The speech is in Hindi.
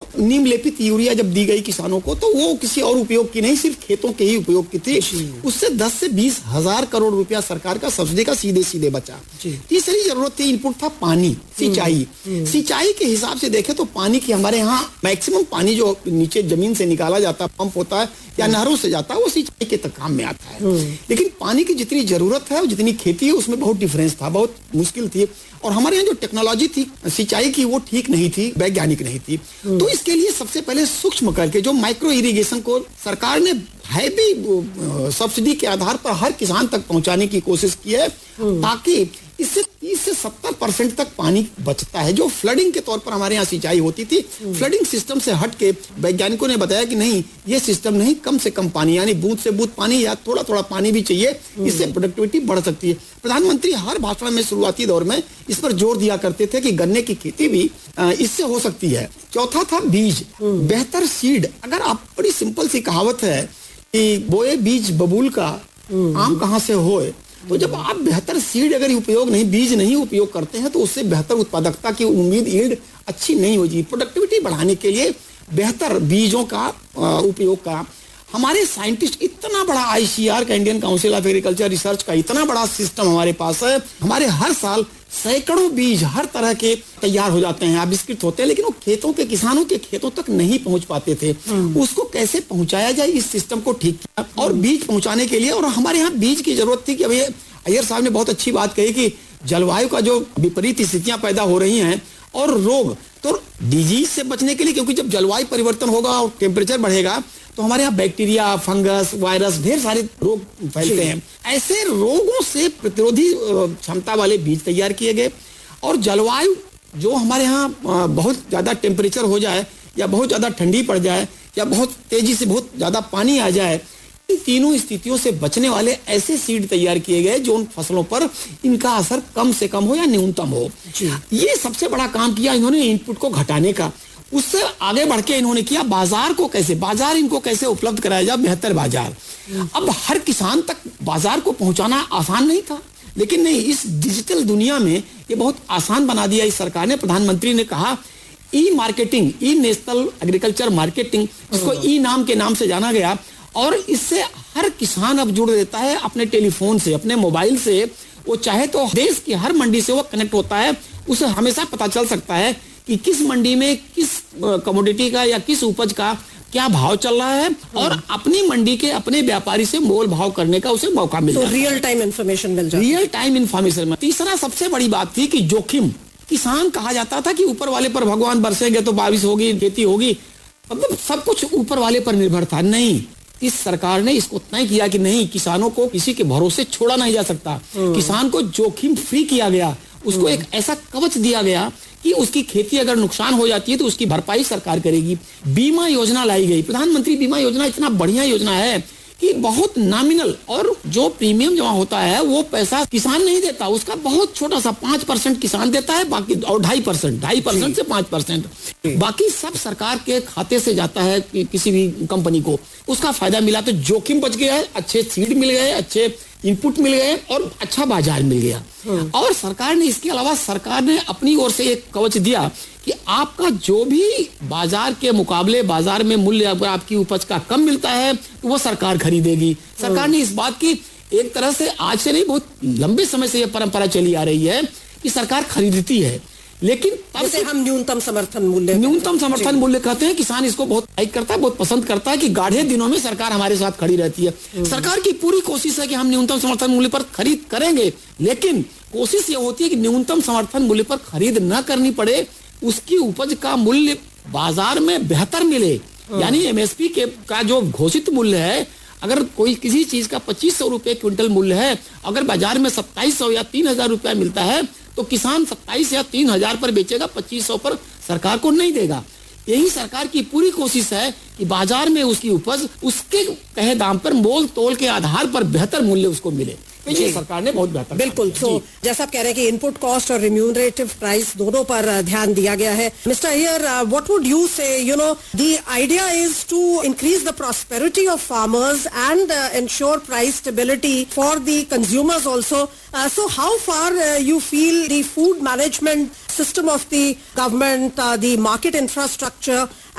नीम लेपित यूरिया जब दी गई किसानों को तो वो किसी और उपयोग की नहीं, सिर्फ खेतों के ही उपयोग की थी। उससे 10 से 20 हजार करोड़ रुपया सरकार का सब्सिडी का सीधे सीधे बचा। तीसरी जरूरत थी, इनपुट था पानी, सिंचाई। सिंचाई के हिसाब से देखें तो पानी की हमारे यहाँ मैक्सिमम पानी जो नीचे जमीन से निकाला जाता है, पंप होता है या नहरों से जाता है, वो सिंचाई के तक काम में आता है। लेकिन पानी की जितनी जरूरत है और जितनी खेती है उसमें बहुत डिफरेंस था, बहुत मुश्किल थी। और हमारे यहाँ जो टेक्नोलॉजी थी सिंचाई की वो ठीक नहीं थी, वैज्ञानिक नहीं थी। तो इसके लिए सबसे पहले सूक्ष्म करके जो माइक्रो इरिगेशन को सरकार ने हैवी सब्सिडी के आधार पर हर किसान तक पहुंचाने की कोशिश की है, ताकि इससे 30 से 70% तक पानी बचता है। जो फ्लडिंग के तौर पर हमारे यहाँ सिंचाई होती थी, फ्लडिंग सिस्टम से हट के वैज्ञानिकों ने बताया कि नहीं, ये सिस्टम नहीं, कम से कम पानी यानी बूंद से बूंद पानी या थोड़ा थोड़ा पानी भी चाहिए, इससे प्रोडक्टिविटी बढ़ सकती है। प्रधानमंत्री हर भाषण में शुरुआती दौर में इस पर जोर दिया करते थे कि गन्ने की खेती भी इससे हो सकती है। चौथा था बीज, बेहतर सीड। अगर आप, बड़ी सिंपल सी कहावत है कि बोए बीज बबूल का, आम कहाँ से होए। तो जब आप बेहतर सीड अगर उपयोग नहीं, बीज नहीं उपयोग करते हैं तो उससे बेहतर उत्पादकता की उम्मीद, यील्ड अच्छी नहीं होगी। प्रोडक्टिविटी बढ़ाने के लिए बेहतर बीजों का उपयोग का हमारे साइंटिस्ट, इतना बड़ा ICAR का, Indian council of agriculture research का इतना बड़ा सिस्टम हमारे पास है। हमारे हर साल सैकड़ों बीज हर तरह के तैयार हो जाते हैं, आविष्कृत होते हैं, लेकिन वो खेतों के, किसानों के खेतों तक नहीं पहुंच पाते थे। उसको कैसे पहुंचाया जाए, इस सिस्टम को ठीक किया। और बीज पहुंचाने के लिए, और हमारे यहाँ बीज की जरूरत थी कि अभी अय्यर साहब ने बहुत अच्छी बात कही कि जलवायु का जो विपरीत स्थितियां पैदा हो रही हैं और रोग, तो डिजीज से बचने के लिए, क्योंकि जब जलवायु परिवर्तन होगा और टेम्परेचर बढ़ेगा तो हमारे यहाँ बैक्टीरिया, फंगस, वायरस, ढेर सारे रोग फैलते हैं। ऐसे रोगों से प्रतिरोधी क्षमता वाले बीज तैयार किए गए। और जलवायु जो हमारे यहाँ बहुत ज्यादा टेम्परेचर हो जाए या बहुत ज्यादा ठंडी पड़ जाए या बहुत तेजी से बहुत ज्यादा पानी आ जाए, इन तीनों स्थितियों से बचने वाले ऐसे सीड तैयार किए गए जो उन फसलों पर इनका असर कम से कम हो या न्यूनतम हो। ये सबसे बड़ा काम किया इन्होंने, इनपुट को घटाने का। उससे आगे बढ़ के इन्होंने किया बाजार को कैसे, बाजार इनको कैसे उपलब्ध कराया जाए, बेहतर बाजार। अब हर किसान तक बाजार को पहुंचाना आसान नहीं था, लेकिन नहीं, इस डिजिटल दुनिया में ये बहुत आसान बना दिया इस सरकार ने। प्रधानमंत्री ने कहा ई मार्केटिंग, ई नेशनल एग्रीकल्चर मार्केटिंग, इसको ई नाम के नाम से जाना गया। और इससे हर किसान अब जुड़ देता है अपने टेलीफोन से, अपने मोबाइल से। वो चाहे तो देश की हर मंडी से वो कनेक्ट होता है, उसे हमेशा पता चल सकता है कि किस मंडी में किस कमोडिटी का या किस उपज का क्या भाव चल रहा है, और अपनी मंडी के अपने व्यापारी से मोल भाव करने का उसे मौका मिल जाता है। रियल टाइम इंफॉर्मेशन मिल जाती है। रियल टाइम इंफॉर्मेशन में तीसरा सबसे बड़ी बात थी कि जोखिम। किसान कहा जाता था कि ऊपर वाले पर भगवान बरसेंगे तो बारिश होगी, खेती होगी, मतलब सब कुछ ऊपर वाले पर निर्भर था। नहीं, इस सरकार ने इसको तय किया कि नहीं, किसानों को किसी के भरोसे छोड़ा नहीं जा सकता। किसान को जोखिम फ्री किया गया, उसको एक ऐसा कवच दिया गया कि उसकी खेती अगर नुकसान हो जाती है तो उसकी भरपाई सरकार करेगी। बीमा योजना लाई गई, प्रधानमंत्री बीमा योजना इतना बढ़िया योजना है कि बहुत नॉमिनल, और जो प्रीमियम जमा होता है वो पैसा किसान नहीं देता, उसका बहुत छोटा सा 5% किसान देता है, बाकी और 2.5% से 5%, बाकी सब सरकार के खाते से जाता है किसी भी कंपनी को। उसका फायदा मिला तो जोखिम बच गया है, अच्छे सीड मिल गए, अच्छे इनपुट मिल गए और अच्छा बाजार मिल गया। और सरकार ने, इसके अलावा सरकार ने अपनी ओर से एक कवच दिया कि आपका जो भी बाजार के मुकाबले बाजार में मूल्य अगर आपकी उपज का कम मिलता है तो वो सरकार खरीदेगी। सरकार ने इस बात की एक तरह से आज से नहीं, बहुत लंबे समय से ये परंपरा चली आ रही है कि सरकार खरीदती है, लेकिन तब से हम न्यूनतम समर्थन मूल्य कहते हैं। किसान इसको बहुत लाइक करता है, बहुत पसंद करता है कि गाढ़े दिनों में सरकार हमारे साथ खड़ी रहती है। सरकार की पूरी कोशिश है कि हम न्यूनतम समर्थन मूल्य पर खरीद करेंगे, लेकिन कोशिश ये होती है कि न्यूनतम समर्थन मूल्य पर खरीद न करनी पड़े, उसकी उपज का मूल्य बाजार में बेहतर मिले। यानी MSP का जो घोषित मूल्य है, अगर कोई किसी चीज का 2500 रुपए क्विंटल मूल्य है, अगर बाजार में 2700 या 3000 रुपया मिलता है तो किसान 27 या 3000 पर बेचेगा, 2500 पर सरकार को नहीं देगा। यही सरकार की पूरी कोशिश है कि बाजार में उसकी उपज उसके कहे दाम पर मोल तोल के आधार पर बेहतर मूल्य उसको मिले। ये सरकार ने बहुत बेहतर, बिल्कुल। तो जैसा आप कह रहे हैं कि इनपुट कॉस्ट और रिम्यूनरेटिव प्राइस दोनों पर ध्यान दिया गया है। Mister Iyer, what would you से, you know, the idea is to increase the prosperity of farmers and ensure price stability for the consumers also. So how far you feel the food management system of the government, the market infrastructure